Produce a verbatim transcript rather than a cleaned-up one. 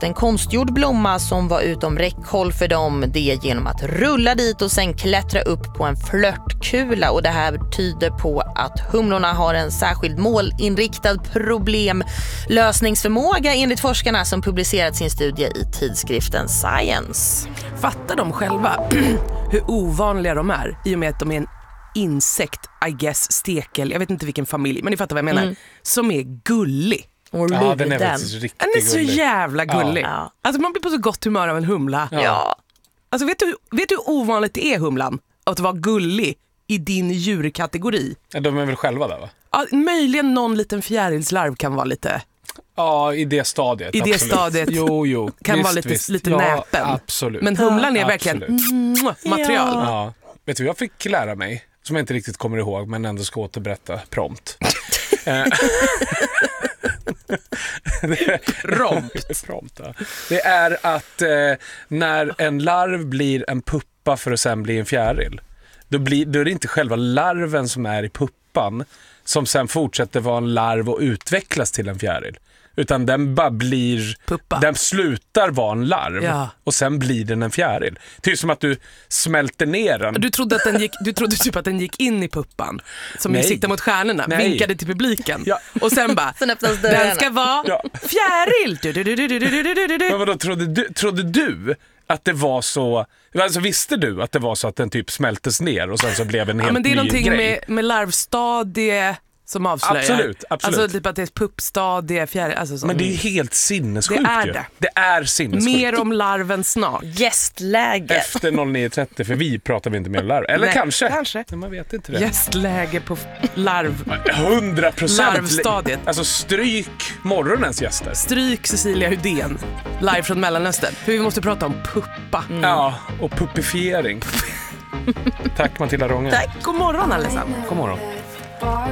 en konstgjord blomma som var utom räckhåll för dem. Det genom att rulla dit och sen klättra upp på en flörtkula. Och det här tyder på att humlorna har en särskild målinriktad problemlösningsförmåga enligt forskarna som publicerat sin studie i tidskriften Science. Fattar de själva hur ovanliga de är i och med att de är en insekt, I guess, stekel, jag vet inte vilken familj, men ni fattar vad jag menar, mm. som är gullig. Och ja, den är faktiskt riktigt Den är så gullig. jävla gullig. Ja. Alltså man blir på så gott humör av en humla. Ja. Alltså vet du, vet du hur ovanligt det är, humlan, att vara gullig i din djurkategori? Ja, de är väl själva där, va? Ja, möjligen någon liten fjärilslarv kan vara lite... Ja, i det stadiet. I absolut. det stadiet jo, jo. kan visst, vara lite, visst. lite ja, näpen. Absolut. Men humlan är ja, verkligen mm, material. Ja. Vet du, jag fick lära mig, som jag inte riktigt kommer ihåg, men ändå ska återberätta prompt. Prompt. prompt ja. Det är att eh, när en larv blir en puppa för att sen bli en fjäril, då, blir, då är det inte själva larven som är i puppan som sen fortsätter vara en larv och utvecklas till en fjäril. Utan den bara blir... Puppa. Den slutar vara en larv. Ja. Och sen blir den en fjäril. Det är som att du smälter ner den. Du trodde, att den gick, du trodde typ att den gick in i puppan som Nej. siktar mot stjärnorna. Nej. Vinkade till publiken. Ja. Och sen bara, Sen öppnas dörrarna. den ska vara Ja. fjäril. Du, du, du, du, du, du, du, du, du. Men vadå, trodde du, trodde du att det var så... Alltså visste du att det var så att den typ smältes ner och sen så blev en helt Ja, men det är ny någonting grej? med, med larvstadie som avslöjar. Absolut, absolut. Alltså typ att det är puppstadie, fjäril. Alltså sånt. Men det är ju helt sinnessjukt. Det är ju. det. Det är sinnessjukt. Mer om larven snart. Gästläge. Efter noll nio trettio, för vi pratar vi inte mer om larv. Eller Nej, kanske. kanske. Men man vet inte det. Gästläge på larv. Hundra procent. Larvstadiet. Alltså stryk morgonens gäster. Stryk Cecilia Hudén, live från Mellanöstern. För vi måste prata om puppa. Mm. Ja, och puppifiering. Tack Matilda Rånge. Tack, god morgon allesammans. God morgon.